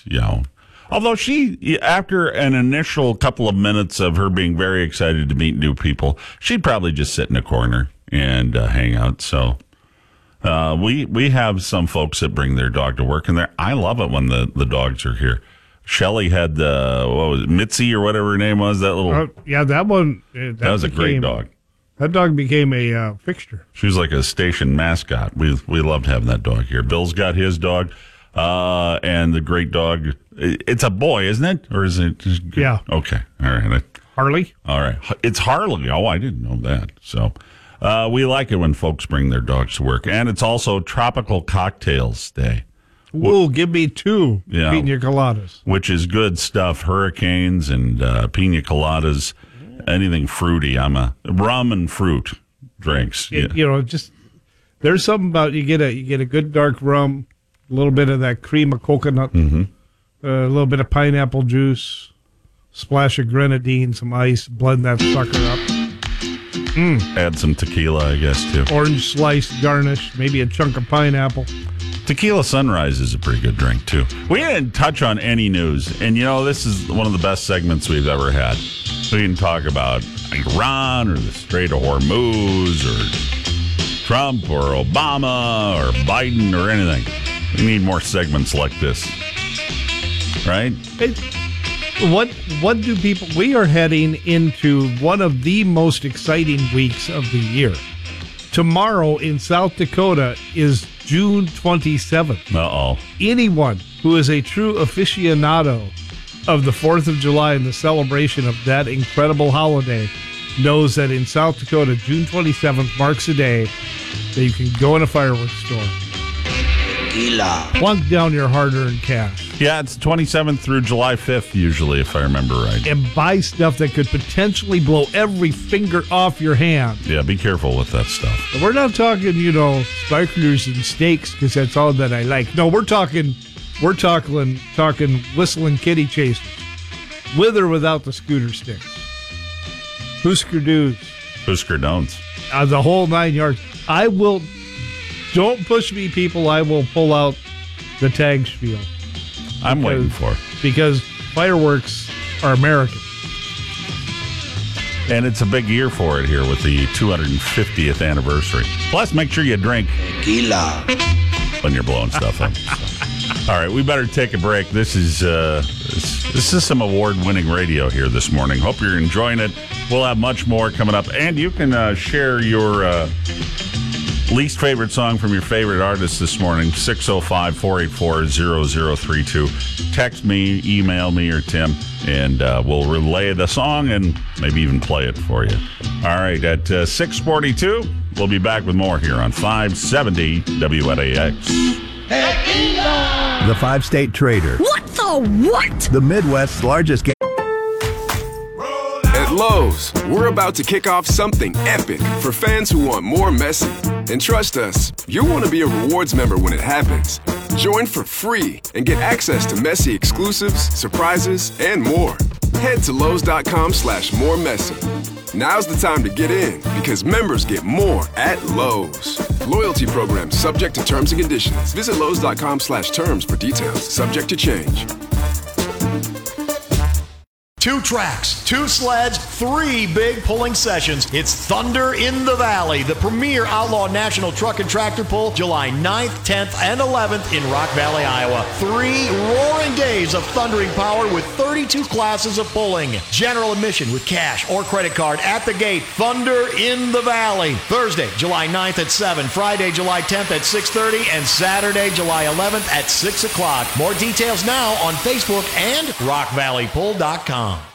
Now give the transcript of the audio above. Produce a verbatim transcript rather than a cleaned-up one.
you know. Although she, after an initial couple of minutes of her being very excited to meet new people, she'd probably just sit in a corner and uh, hang out. So uh, we we have some folks that bring their dog to work, and I love it when the, the dogs are here. Shelly had the, what was it, Mitzi or whatever her name was, that little. Uh, yeah, that one. Uh, that, that was became, a great dog. That dog became a uh, fixture. She was like a station mascot. We we loved having that dog here. Bill's got his dog. Uh, and the great dog, it's a boy, isn't it? Or is it? Just, yeah. Okay. All right. Harley? All right. It's Harley. Oh, I didn't know that. So uh, we like it when folks bring their dogs to work. And it's also Tropical Cocktails Day. Ooh, give me two yeah, pina coladas. Which is good stuff. Hurricanes and uh, pina coladas, anything fruity. I'm a rum and fruit drinks. It, yeah. You know, just there's something about you get a you get a good dark rum. A little bit of that cream of coconut, mm-hmm. uh, a little bit of pineapple juice, splash of grenadine, some ice, blend that sucker up. Mm. Add some tequila, I guess, too. Orange slice garnish, maybe a chunk of pineapple. Tequila Sunrise is a pretty good drink, too. We didn't touch on any news, and, you know, this is one of the best segments we've ever had. We didn't talk about Iran or the Strait of Hormuz or Trump or Obama or Biden or anything. We need more segments like this, right? It, what what do people... We are heading into one of the most exciting weeks of the year. Tomorrow in South Dakota is June twenty-seventh. Uh-oh. Anyone who is a true aficionado of the fourth of July and the celebration of that incredible holiday knows that in South Dakota, June twenty-seventh marks a day that you can go in a fireworks store, plunk down your hard-earned cash. Yeah, it's twenty-seventh through July fifth, usually, if I remember right. And buy stuff that could potentially blow every finger off your hand. Yeah, be careful with that stuff. We're not talking, you know, sparklers and steaks, because that's all that I like. No, we're talking, we're talking, talking whistling kitty chasers, with or without the scooter sticks. Husker doos. Husker don'ts. Uh, the whole nine yards. I will... Don't push me, people. I will pull out the tag spiel. I'm because, waiting for it. Because fireworks are American. And it's a big year for it here with the two hundred fiftieth anniversary. Plus, make sure you drink tequila when you're blowing stuff up. So. All right, we better take a break. This is uh, this, this is some award-winning radio here this morning. Hope you're enjoying it. We'll have much more coming up. And you can uh, share your... Uh, least favorite song from your favorite artist this morning, six oh five, four eight four, zero zero three two. Text me, email me, or Tim, and uh, we'll relay the song and maybe even play it for you. All right, at uh, six forty-two, we'll be back with more here on five seventy W N A X. The Five-State Trader. What the what? The Midwest's largest game. At Lowe's, we're about to kick off something epic for fans who want more Messi. And trust us, you'll want to be a rewards member when it happens. Join for free and get access to Messi exclusives, surprises, and more. Head to Lowe's.com slash more Messi. Now's the time to get in because members get more at Lowe's. Loyalty program subject to terms and conditions. Visit Lowe's.com slash terms for details. Subject to change. Two tracks, two sleds, three big pulling sessions. It's Thunder in the Valley, the premier outlaw national truck and tractor pull, July ninth, tenth, and eleventh in Rock Valley, Iowa. Three roaring days of thundering power with thirty-two classes of pulling. General admission with cash or credit card at the gate. Thunder in the Valley. Thursday, July ninth at seven, Friday, July tenth at six thirty, and Saturday, July eleventh at six o'clock. More details now on Facebook and rock valley pull dot com.